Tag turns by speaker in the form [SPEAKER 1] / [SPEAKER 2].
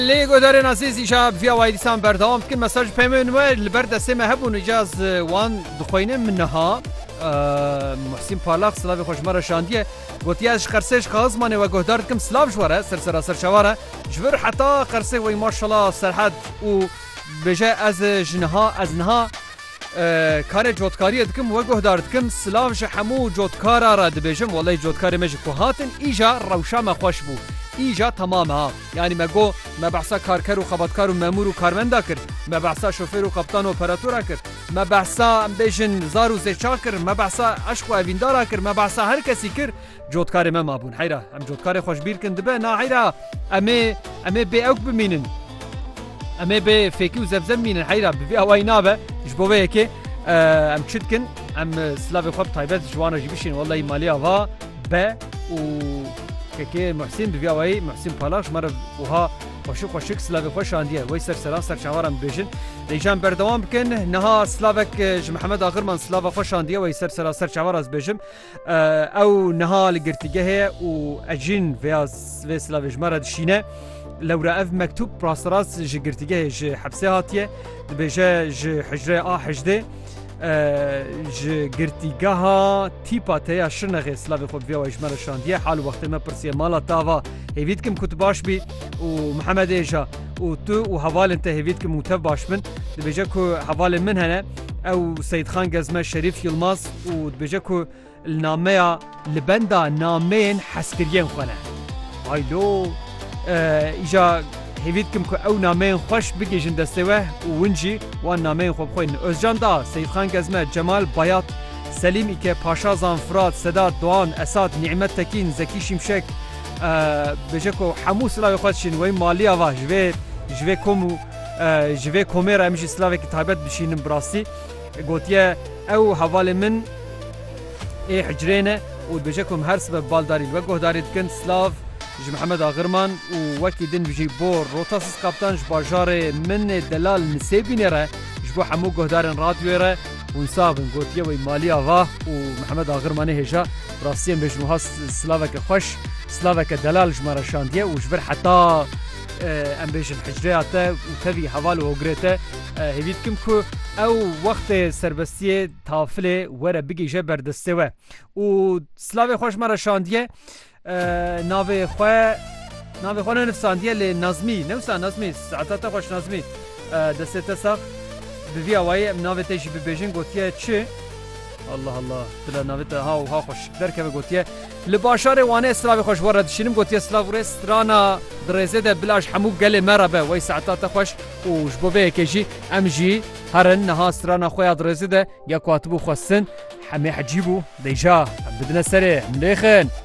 [SPEAKER 1] لی گودارن عزیز ایجا بیا وایدیسان بردام کن مساج پیمون و البرد سمه هبون اجاز وان دخوینه منها محسن پالاق سلاوی خوشمار شاندیه گوتی از قرسش خازمانه و گودارد کم سلاو جواره سر شواره جور حتی قرسه و ماشاءالله سرحد و بجا از جنها از نها کار جوتکاری دکم و گهدار دکم سلاوش همو جوتکارا را دبیجم والله جوتکاری مجی که هاتن ایجا روشا ما خوش بو ایجا تمام ها یعنی مگو ما بحثا کارکر و خباتکار و مامور و کارمندا کرد ما بحثا شوفر و کپتان و اپراتورا کرد ما بحثا بیجن زار و زیچا کرد ما بحثا عشق و اویندارا کرد ما بحثا هر کسی کرد جوتکاری ما مابون حیرا هم جوتکاری خوش بیر کن دبه نا حیرا امی بی اوک بمینن امی به فیکی و زبزب مینن حیرا ببی اوای نابه جبوه یکی ام چید کن ام سلاوی خوب تایبت جوانا جیبیشین والله مالی آوا به و که محسن ببی اوای محسن پالاش مره وها خوشک سلاوی خوش آندیه وی سر شوارم بیشن دیجان بردوام بکن نها سلاوک محمد آخرمان سلاوی خوش آندیه وی سر شوار از بیشم او نها لگرتیگه و اجین وی سلاوی جمره دشینه لو رأف مكتوب براستراس جگرتیگه ج حبسه هاتیه دبیجه ج حجره حجده جگرتیگه ها تیپا تیا شرنغه سلاوی خوب بیا و اجمال شاندیه حال وقت ما پرسیه مالا تاوا هیوید کم کت باش بی و محمد ایجا و تو و حوال انت هیوید کم متف باش من دبیجه که حوال من هنه او سید خان گزمه شریف یلماز و دبیجه که النامه لبنده نامین حسکرین خونه هایلو ایجا هیوید کم که او نامه خوش بگیجن دستوه و ونجی وان نامه خوب خوین ازجان دا سید خان گزمه جمال بایات سلیم ای که پاشا زانفراد صداد دوان اساد نعمت تکین زکی شمشک بجه که حمو سلاوی خودشین وی مالی آوا جوه کومیر امجی سلاوی کتابت بشینم براستی گوتیه او حوال من ای حجرینه و بجه کم هر سبب بالداری و گهداری دکن سلاو محمد آغرمان و وکی دن بجی بور روتاسس کپتان جباجار من دلال نسیبینه را جبو حمو گهدارن رادیوی را ونصابن گوتیه وی مالی آواه و محمد آغرمانه هجا راستیم بجنوها سلاوک خوش سلاوک دلال جمارا شاندیه و جبر حتی ام بیجن حجریاته و توی حوال و هگریته هیوید کم که او وقت سربستیه تافله وره بگی جه بردسته و سلاوک خوش مرا شاندیه ناوی خواه نفساندیه لنظمی نظمی ساعتات خوش نظمی دسته تساق بوی آوائی ناوی تیجی ببیجن گوتیه چه؟ الله دل ناوی تا ها خوش درکه گوتیه لباشار وانه سلاوی خوش وارد شینم گوتیه سلاو ری سترانا درزه ده بلاش حمو گل مربه وی ساعتات خوش و جبوه کجی امجی هرن نها سترانا خویا درزه ده یا کاتبو خواستن همه حجیبو دیجا بدنا سره ملیخن